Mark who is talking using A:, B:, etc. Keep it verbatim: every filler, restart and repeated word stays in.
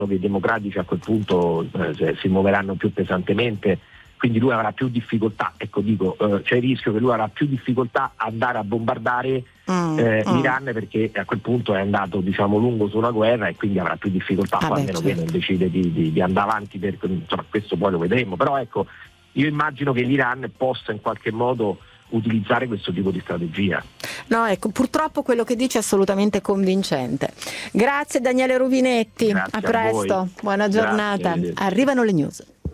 A: che i democratici a quel punto eh, si muoveranno più pesantemente, quindi lui avrà più difficoltà, ecco dico, eh, c'è il rischio che lui avrà più difficoltà a andare a bombardare
B: mm,
A: eh,
B: mm.
A: l'Iran, perché a quel punto è andato diciamo lungo sulla guerra e quindi avrà più difficoltà,
B: Ah,
A: poi
B: beh,
A: a meno
B: certo.
A: che non decide di, di, di andare avanti, per, insomma, questo poi lo vedremo, però ecco io immagino che l'Iran possa in qualche modo utilizzare questo tipo di strategia.
B: No, ecco, purtroppo quello che dice è assolutamente convincente. Grazie Daniele Rubinetti,
A: Grazie
B: a
A: a voi.
B: presto, buona giornata.
A: Grazie,
B: Arrivano le news.